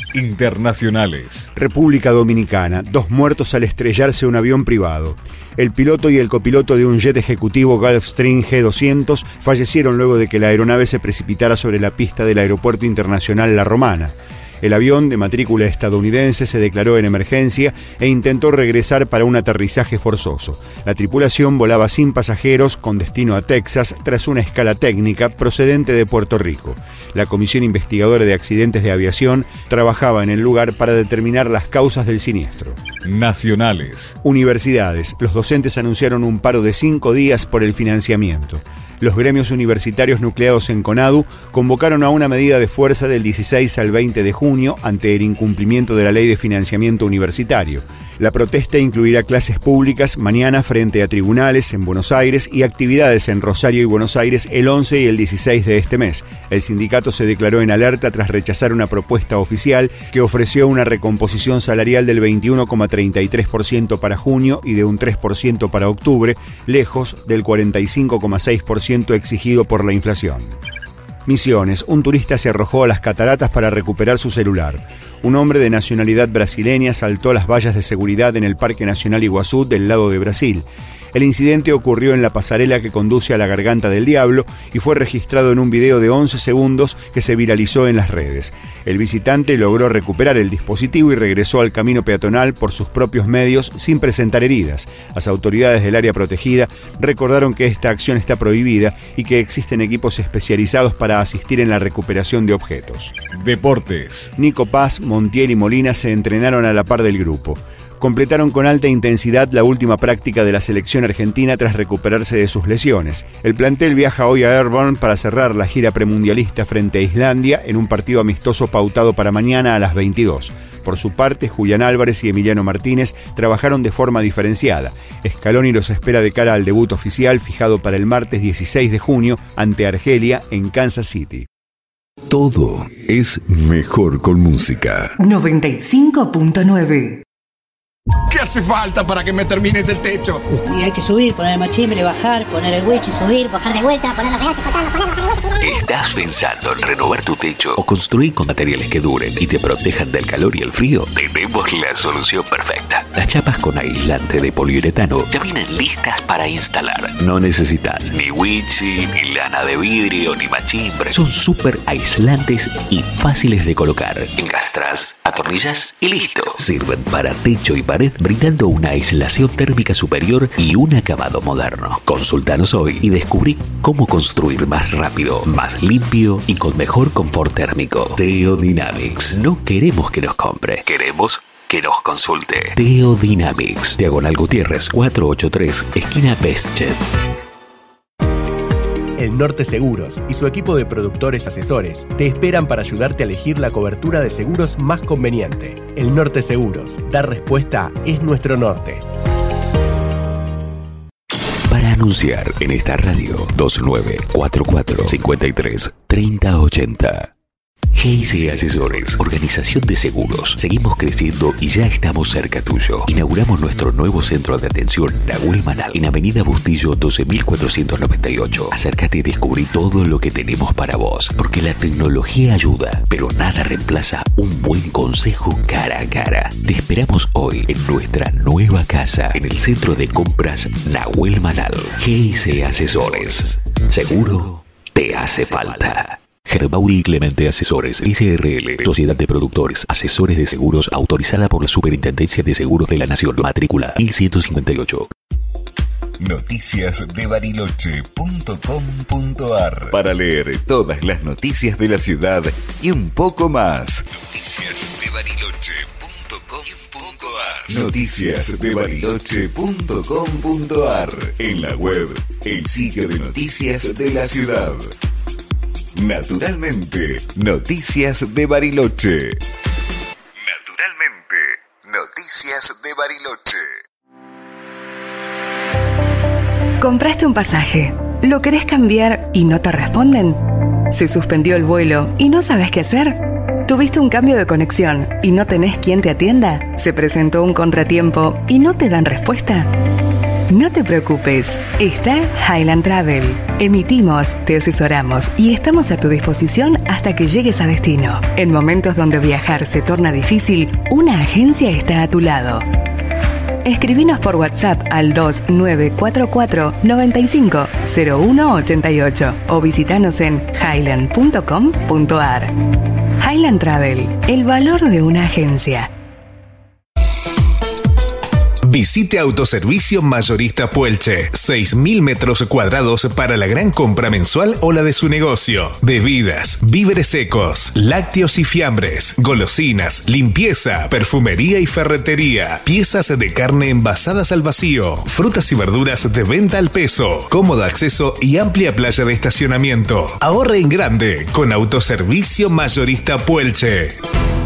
Internacionales. República Dominicana. 2 muertos al estrellarse un avión privado. El piloto y el copiloto de un jet ejecutivo Gulfstream G200 fallecieron luego de que la aeronave se precipitara sobre la pista del Aeropuerto Internacional La Romana. El avión, de matrícula estadounidense, se declaró en emergencia e intentó regresar para un aterrizaje forzoso. La tripulación volaba sin pasajeros con destino a Texas tras una escala técnica procedente de Puerto Rico. La Comisión Investigadora de Accidentes de Aviación trabajaba en el lugar para determinar las causas del siniestro. Nacionales. Universidades. Los docentes anunciaron un paro de 5 días por el financiamiento. Los gremios universitarios nucleados en CONADU convocaron a una medida de fuerza del 16 al 20 de junio ante el incumplimiento de la Ley de Financiamiento Universitario. La protesta incluirá clases públicas mañana frente a tribunales en Buenos Aires y actividades en Rosario y Buenos Aires el 11 y el 16 de este mes. El sindicato se declaró en alerta tras rechazar una propuesta oficial que ofreció una recomposición salarial del 21,33% para junio y de un 3% para octubre, lejos del 45,6% exigido por la inflación. Misiones. Un turista se arrojó a las cataratas para recuperar su celular. Un hombre de nacionalidad brasileña saltó las vallas de seguridad en el Parque Nacional Iguazú del lado de Brasil. El incidente ocurrió en la pasarela que conduce a la Garganta del Diablo y fue registrado en un video de 11 segundos que se viralizó en las redes. El visitante logró recuperar el dispositivo y regresó al camino peatonal por sus propios medios sin presentar heridas. Las autoridades del área protegida recordaron que esta acción está prohibida y que existen equipos especializados para asistir en la recuperación de objetos. Deportes. Nico Paz, Montiel y Molina se entrenaron a la par del grupo. Completaron con alta intensidad la última práctica de la selección argentina tras recuperarse de sus lesiones. El plantel viaja hoy a Airborne para cerrar la gira premundialista frente a Islandia en un partido amistoso pautado para mañana a las 22. Por su parte, Julián Álvarez y Emiliano Martínez trabajaron de forma diferenciada. Scaloni los espera de cara al debut oficial fijado para el martes 16 de junio ante Argelia en Kansas City. Todo es mejor con música. 95.9. ¿Qué hace falta para que me termines el techo? Y hay que subir, poner el machimbre, bajar, poner el wichi, subir, bajar de vuelta, poner los pedazos, cortarlos, ponerlos de vuelta. ¿Estás pensando en renovar tu techo o construir con materiales que duren y te protejan del calor y el frío? Tenemos la solución perfecta. Las chapas con aislante de poliuretano ya vienen listas para instalar. No necesitas ni wichi, ni lana de vidrio, ni machimbre. Son súper aislantes y fáciles de colocar. Encastras, atornillas y listo. Sirven para techo y pared, brindando una aislación térmica superior y un acabado moderno. Consultanos hoy y descubrí cómo construir más rápido, más limpio y con mejor confort térmico. Teodynamics. No queremos que nos compre, queremos que nos consulte. Teodynamics. Diagonal Gutiérrez 483, esquina Bestchet. El Norte Seguros y su equipo de productores asesores te esperan para ayudarte a elegir la cobertura de seguros más conveniente. El Norte Seguros. Dar respuesta es nuestro norte. Para anunciar en esta radio 2944 53 3080. GIC Asesores, organización de seguros. Seguimos creciendo y ya estamos cerca tuyo. Inauguramos nuestro nuevo centro de atención Nahuel Manal en Avenida Bustillo 12.498. Acércate y descubrí todo lo que tenemos para vos, porque la tecnología ayuda, pero nada reemplaza un buen consejo cara a cara. Te esperamos hoy en nuestra nueva casa en el centro de compras Nahuel Manal. GIC Asesores. Seguro te hace falta. Gerbaudi Clemente Asesores, SRL, Sociedad de Productores, Asesores de Seguros, autorizada por la Superintendencia de Seguros de la Nación, matrícula 1158. Noticiasdebariloche.com.ar Para leer todas las noticias de la ciudad y un poco más. Noticiasdebariloche.com.ar En la web, el sitio de noticias de la ciudad. Naturalmente, Noticias de Bariloche. Naturalmente, Noticias de Bariloche. ¿Compraste un pasaje? ¿Lo querés cambiar y no te responden? ¿Se suspendió el vuelo y no sabes qué hacer? ¿Tuviste un cambio de conexión y no tenés quien te atienda? ¿Se presentó un contratiempo y no te dan respuesta? No te preocupes, está Highland Travel. Emitimos, te asesoramos y estamos a tu disposición hasta que llegues a destino. En momentos donde viajar se torna difícil, una agencia está a tu lado. Escribinos por WhatsApp al 2944 95 0188 o visitanos en highland.com.ar. Highland Travel, el valor de una agencia. Visite Autoservicio Mayorista Puelche. 6.000 metros cuadrados para la gran compra mensual o la de su negocio. Bebidas, víveres secos, lácteos y fiambres, golosinas, limpieza, perfumería y ferretería, piezas de carne envasadas al vacío, frutas y verduras de venta al peso, cómodo acceso y amplia playa de estacionamiento. Ahorre en grande con Autoservicio Mayorista Puelche.